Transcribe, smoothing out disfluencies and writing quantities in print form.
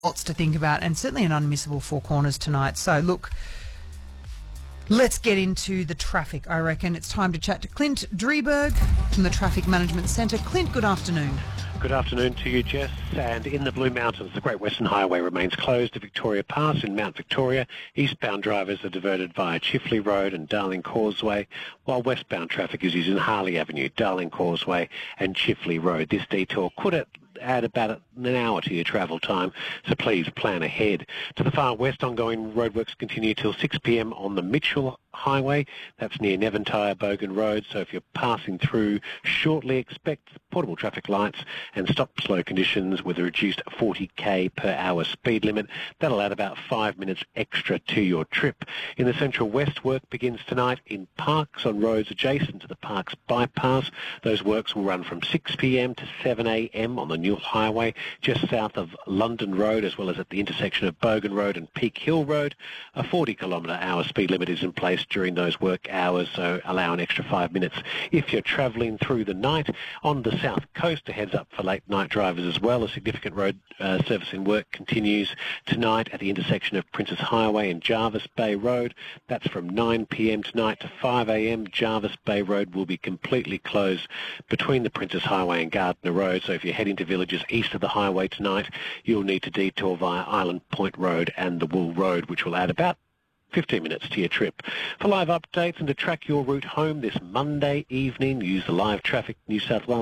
lots to think about, and certainly an unmissable Four Corners tonight. So look, let's get into the traffic. I reckon it's time to chat to Clint Drieberg from the Traffic Management Centre. Clint, good afternoon. Good afternoon to you, Jess. And in the Blue Mountains, the Great Western Highway remains closed to Victoria Pass in Mount Victoria. Eastbound drivers are diverted via Chifley Road and Darling Causeway, while westbound traffic is using Harley Avenue, Darling Causeway and Chifley Road. This detour could add about an hour to your travel time, so please plan ahead. To the far west, ongoing roadworks continue till 6 p.m. on the Mitchell Highway. That's near Neventire Bogan Road, so if you're passing through shortly, expect portable traffic lights and stop-slow conditions with a reduced 40k per hour speed limit. That'll add about 5 minutes extra to your trip. In the Central West, work begins tonight in Parks on roads adjacent to the Parks bypass. Those works will run from 6 p.m. to 7 a.m. on the Newell Highway, just south of London Road, as well as at the intersection of Bogan Road and Peak Hill Road. A 40-kilometre-hour speed limit is in place during those work hours, so allow an extra 5 minutes if you're travelling through the night. On the south coast, a heads up for late night drivers as well. A significant road servicing work continues tonight at the intersection of Princess Highway and Jarvis Bay Road. That's from 9 p.m. tonight to 5 a.m. Jarvis Bay Road will be completely closed between the Princess Highway and Gardner Road, so if you're heading to villages east of the highway tonight, you'll need to detour via Island Point Road and the Wool Road, which will add about 15 minutes to your trip. For live updates and to track your route home this Monday evening, use the Live Traffic New South Wales